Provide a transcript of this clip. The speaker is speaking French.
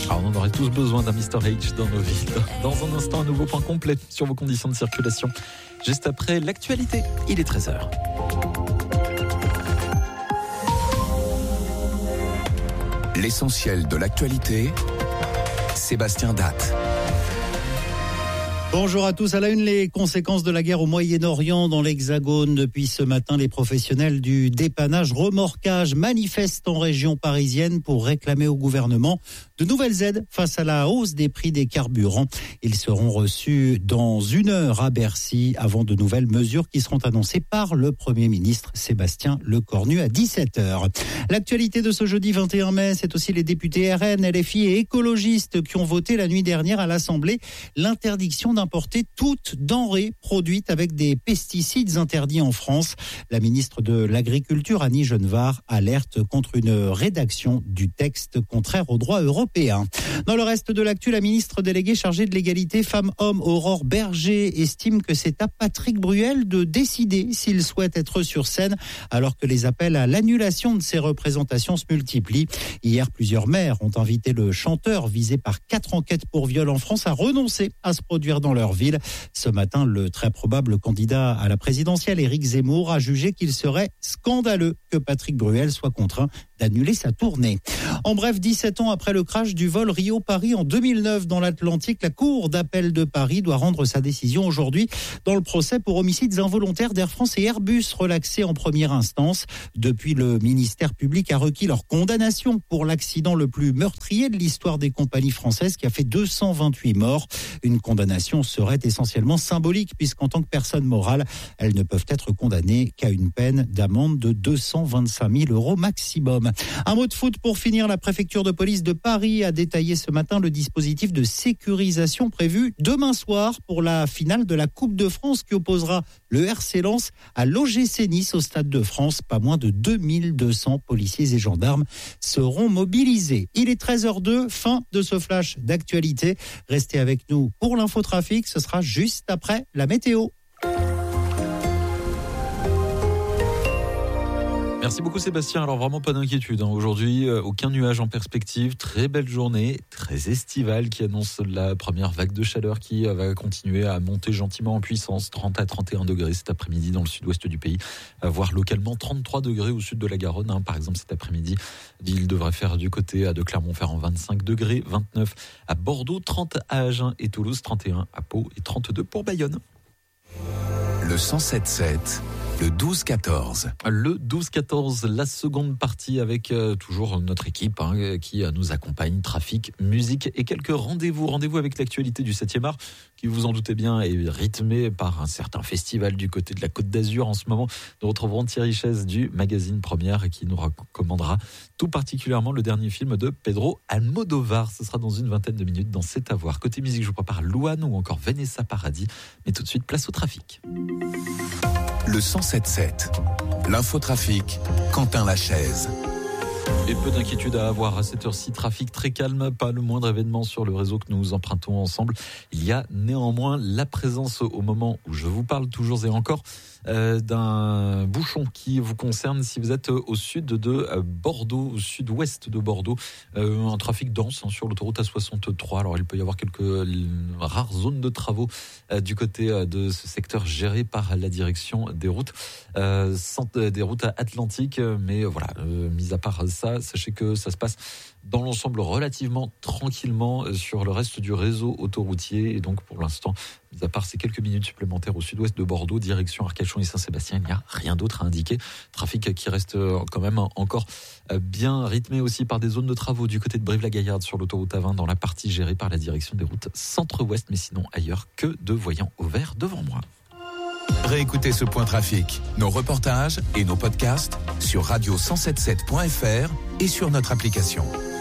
Alors, on en aurait tous besoin d'un Mr H dans nos villes. Dans un instant, un nouveau point complet sur vos conditions de circulation. Juste après l'actualité, il est 13h. L'essentiel de l'actualité, Sébastien Datte. Bonjour à tous. À la une, les conséquences de la guerre au Moyen-Orient dans l'Hexagone. Depuis ce matin, les professionnels du dépannage remorquage manifestent en région parisienne pour réclamer au gouvernement de nouvelles aides face à la hausse des prix des carburants. Ils seront reçus dans 1 heure à Bercy avant de nouvelles mesures qui seront annoncées par le Premier ministre Sébastien Lecornu à 17h. L'actualité de ce jeudi 21 mai, c'est aussi les députés RN, LFI et écologistes qui ont voté la nuit dernière à l'Assemblée l'interdiction d'importer toute denrée produite avec des pesticides interdits en France. La ministre de l'Agriculture, Annie Genevard, alerte contre une rédaction du texte contraire au droit européen. Dans le reste de l'actu, la ministre déléguée chargée de l'égalité femmes-hommes, Aurore Berger, estime que c'est à Patrick Bruel de décider s'il souhaite être sur scène, alors que les appels à l'annulation de ses représentations se multiplient. Hier, plusieurs maires ont invité le chanteur, visé par 4 enquêtes pour viol en France, à renoncer à se produire dans leur ville. Ce matin, le très probable candidat à la présidentielle, Éric Zemmour, a jugé qu'il serait scandaleux que Patrick Bruel soit contraint d'annuler sa tournée. En bref, 17 ans après le crash du vol Rio-Paris en 2009 dans l'Atlantique, la Cour d'appel de Paris doit rendre sa décision aujourd'hui dans le procès pour homicides involontaires d'Air France et Airbus relaxés en première instance. Depuis, le ministère public a requis leur condamnation pour l'accident le plus meurtrier de l'histoire des compagnies françaises qui a fait 228 morts. Une condamnation serait essentiellement symbolique puisqu'en tant que personne morale, elles ne peuvent être condamnées qu'à une peine d'amende de 225 000 € maximum. Un mot de foot pour finir. La préfecture de police de Paris a détaillé ce matin le dispositif de sécurisation prévu demain soir pour la finale de la Coupe de France qui opposera le RC Lens à l'OGC Nice au Stade de France. Pas moins de 2200 policiers et gendarmes seront mobilisés. Il est 13h02, fin de ce flash d'actualité. Restez avec nous pour l'infotrafic, ce sera juste après la météo. Merci beaucoup Sébastien. Alors vraiment pas d'inquiétude. Aujourd'hui, aucun nuage en perspective. Très belle journée, très estivale qui annonce la première vague de chaleur qui va continuer à monter gentiment en puissance. 30 à 31 degrés cet après-midi dans le sud-ouest du pays. Voire localement 33 degrés au sud de la Garonne. Par exemple cet après-midi, il devrait faire du côté de Clermont-Ferrand 25 degrés, 29 à Bordeaux, 30 à Agen et Toulouse, 31 à Pau et 32 pour Bayonne. Le 107.7. Le 12-14. Le 12-14, la seconde partie avec toujours notre équipe qui nous accompagne, trafic, musique et quelques rendez-vous. Rendez-vous avec l'actualité du 7e art qui, vous en doutez bien, est rythmé par un certain festival du côté de la Côte d'Azur. En ce moment, nous retrouverons Thierry Chaise du magazine Première qui nous recommandera tout particulièrement le dernier film de Pedro Almodovar. Ce sera dans une vingtaine de minutes dans C'est à voir. Côté musique, je vous prépare Louane ou encore Vanessa Paradis. Mais tout de suite, place au trafic. Le 107.7. L'infotrafic, Quentin Lachaise. Et peu d'inquiétude à avoir à cette heure-ci. Trafic très calme, pas le moindre événement sur le réseau que nous empruntons ensemble. Il y a néanmoins la présence au moment où je vous parle toujours et encore d'un bouchon qui vous concerne si vous êtes au sud de Bordeaux, au sud-ouest de Bordeaux. Un trafic dense sur l'autoroute A63. Alors il peut y avoir quelques rares zones de travaux du côté de ce secteur géré par la direction des routes atlantiques. Mais voilà, mis à part ça, sachez que ça se passe dans l'ensemble relativement tranquillement sur le reste du réseau autoroutier. Et donc pour l'instant, mis à part ces quelques minutes supplémentaires au sud-ouest de Bordeaux, direction Arcachon et Saint-Sébastien, il n'y a rien d'autre à indiquer. Trafic qui reste quand même encore bien rythmé aussi par des zones de travaux du côté de Brive-la-Gaillarde sur l'autoroute A20 dans la partie gérée par la direction des routes centre-ouest, mais sinon ailleurs que de voyants au vert devant moi. Réécoutez ce point trafic, nos reportages et nos podcasts sur radio177.fr et sur notre application.